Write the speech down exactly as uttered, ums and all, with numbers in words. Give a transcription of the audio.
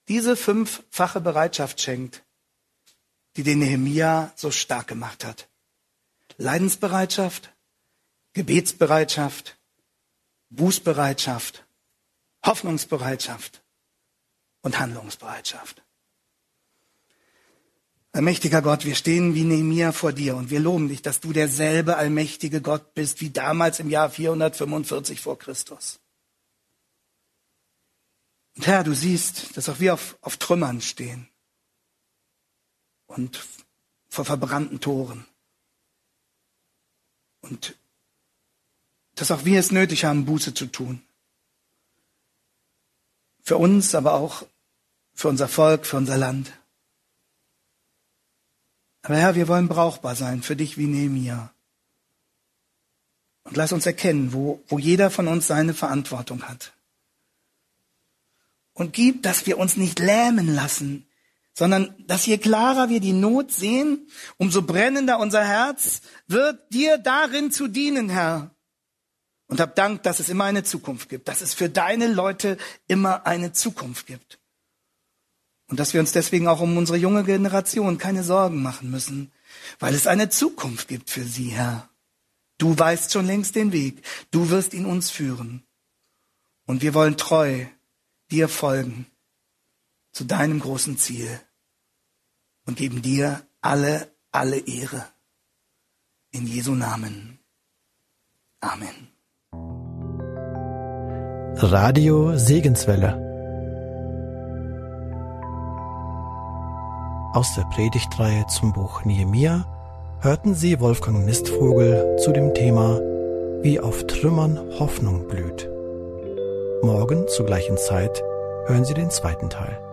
diese fünffache Bereitschaft schenkt, die den Nehemia so stark gemacht hat. Leidensbereitschaft, Gebetsbereitschaft, Bußbereitschaft, Hoffnungsbereitschaft und Handlungsbereitschaft. Allmächtiger Gott, wir stehen wie Nehemia vor dir und wir loben dich, dass du derselbe allmächtige Gott bist wie damals im Jahr vierhundertfünfundvierzig vor Christus. Und Herr, du siehst, dass auch wir auf, auf Trümmern stehen und vor verbrannten Toren. Und dass auch wir es nötig haben, Buße zu tun. Für uns, aber auch für unser Volk, für unser Land. Aber Herr, wir wollen brauchbar sein für dich wie Nehemia. Und lass uns erkennen, wo, wo jeder von uns seine Verantwortung hat. Und gib, dass wir uns nicht lähmen lassen, sondern dass je klarer wir die Not sehen, umso brennender unser Herz wird, dir darin zu dienen, Herr. Und hab Dank, dass es immer eine Zukunft gibt, dass es für deine Leute immer eine Zukunft gibt. Und dass wir uns deswegen auch um unsere junge Generation keine Sorgen machen müssen, weil es eine Zukunft gibt für sie, Herr. Du weißt schon längst den Weg, du wirst ihn uns führen. Und wir wollen treu dir folgen, zu deinem großen Ziel und geben dir alle, alle Ehre. In Jesu Namen. Amen. Radio Segenswelle. Aus der Predigtreihe zum Buch Nehemia hörten Sie Wolfgang Mistvogel zu dem Thema Wie auf Trümmern Hoffnung blüht. Morgen zur gleichen Zeit hören Sie den zweiten Teil.